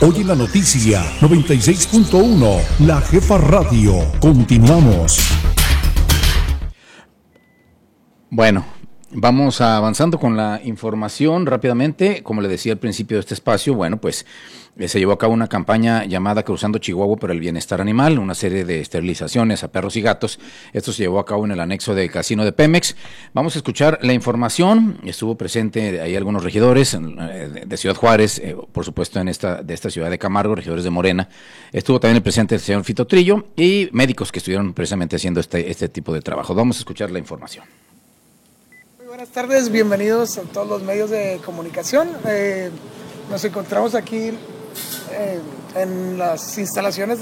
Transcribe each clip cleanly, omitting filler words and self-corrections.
Hoy en la noticia 96.1, La Jefa Radio. Continuamos. Bueno, vamos avanzando con la información rápidamente. Como le decía al principio de este espacio, bueno, pues se llevó a cabo una campaña llamada Cruzando Chihuahua por el Bienestar Animal, una serie de esterilizaciones a perros y gatos. Esto se llevó a cabo en el anexo del casino de Pemex. Vamos a escuchar la información. Estuvo presente ahí algunos regidores de Ciudad Juárez, por supuesto de esta ciudad de Camargo, regidores de Morena. Estuvo también el presidente el señor Fito Trillo y médicos que estuvieron precisamente haciendo este tipo de trabajo. Vamos a escuchar la información. Buenas tardes, bienvenidos a todos los medios de comunicación. Nos encontramos aquí en las instalaciones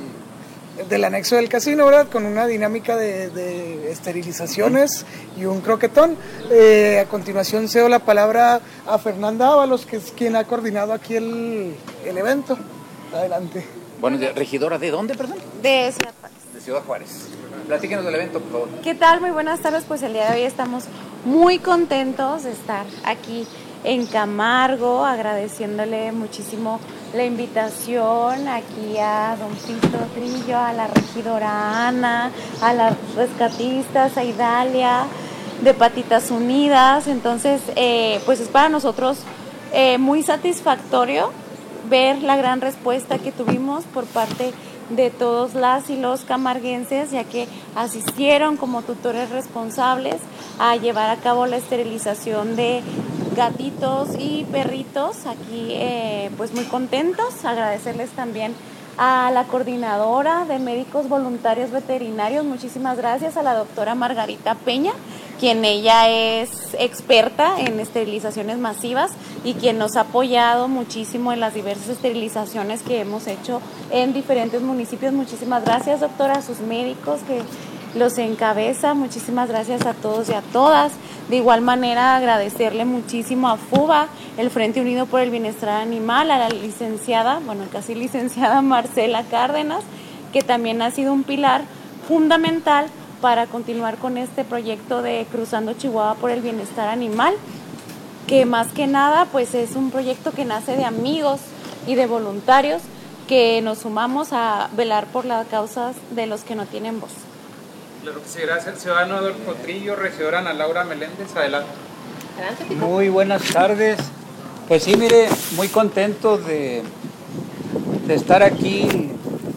del anexo del casino, ¿verdad? Con una dinámica de esterilizaciones y un croquetón. A continuación cedo la palabra a Fernanda Ábalos, que es quien ha coordinado aquí el evento. Adelante. Bueno, regidora, ¿de dónde, perdón? De Ciudad Juárez. De Ciudad Juárez. Platíquenos del evento, por favor. ¿Qué tal? Muy buenas tardes. Pues el día de hoy estamos muy contentos de estar aquí en Camargo, agradeciéndole muchísimo la invitación aquí a don Fito Trillo, a la regidora Ana, a las rescatistas, a Idalia, de Patitas Unidas. Entonces, pues es para nosotros muy satisfactorio ver la gran respuesta que tuvimos por parte de todos las y los camarguenses, ya que asistieron como tutores responsables a llevar a cabo la esterilización de gatitos y perritos. Aquí pues muy contentos, agradecerles también a la coordinadora de médicos voluntarios veterinarios, muchísimas gracias, a la doctora Margarita Peña, quien ella es experta en esterilizaciones masivas y quien nos ha apoyado muchísimo en las diversas esterilizaciones que hemos hecho en diferentes municipios. Muchísimas gracias, doctora, a sus médicos que los encabeza, muchísimas gracias a todos y a todas. De igual manera, agradecerle muchísimo a FUBA, el Frente Unido por el Bienestar Animal, a la licenciada, casi licenciada Marcela Cárdenas, que también ha sido un pilar fundamental para continuar con este proyecto de Cruzando Chihuahua por el Bienestar Animal, que más que nada pues es un proyecto que nace de amigos y de voluntarios que nos sumamos a velar por las causas de los que no tienen voz. Claro que sí, gracias. Ciudadano Adolfo Trillo, regidora Ana Laura Meléndez, adelante. Muy buenas tardes. Pues sí, mire, muy contento de estar aquí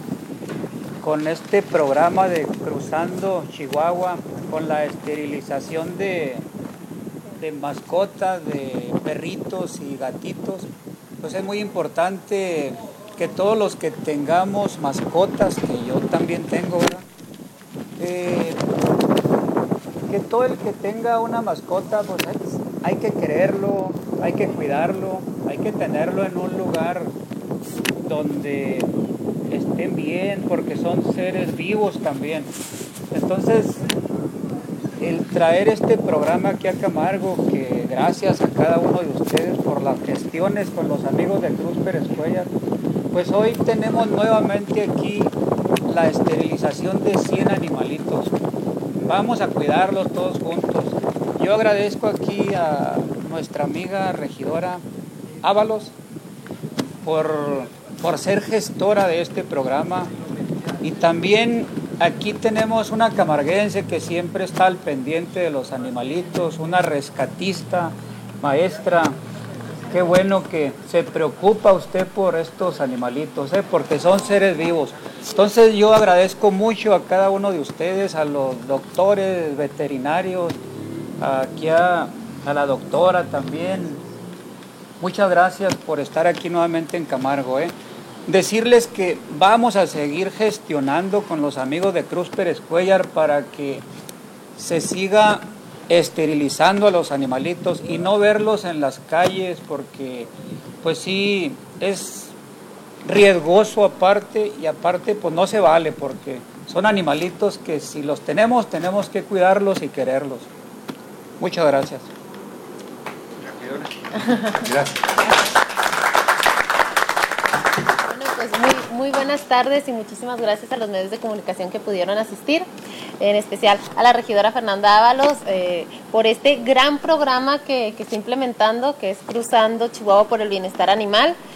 con este programa de Cruzando Chihuahua, con la esterilización de mascotas, de perritos y gatitos. Pues es muy importante que todos los que tengamos mascotas, que yo también tengo, ¿verdad? Que todo el que tenga una mascota, pues hay que quererlo, hay que cuidarlo, hay que tenerlo en un lugar donde estén bien, porque son seres vivos también. Entonces, el traer este programa aquí a Camargo, que gracias a cada uno de ustedes por las gestiones con los amigos de Cruz Pérez Cuellar, pues hoy tenemos nuevamente aquí la esterilización de 100 animalitos. Vamos a cuidarlos todos juntos. Yo agradezco aquí a nuestra amiga regidora Ábalos por ser gestora de este programa, y también aquí tenemos una camarguense que siempre está al pendiente de los animalitos, una rescatista, maestra. Qué bueno que se preocupa usted por estos animalitos, porque son seres vivos. Entonces yo agradezco mucho a cada uno de ustedes, a los doctores veterinarios, aquí a la doctora también. Muchas gracias por estar aquí nuevamente en Camargo. Decirles que vamos a seguir gestionando con los amigos de Cruz Pérez Cuellar para que se siga esterilizando a los animalitos y no verlos en las calles, porque pues sí es riesgoso aparte, y aparte pues no se vale, porque son animalitos que si los tenemos que cuidarlos y quererlos. Muchas gracias. Gracias. Pues muy buenas tardes y muchísimas gracias a los medios de comunicación que pudieron asistir, en especial a la regidora Fernanda Ábalos por este gran programa que está implementando, que es Cruzando Chihuahua por el Bienestar Animal.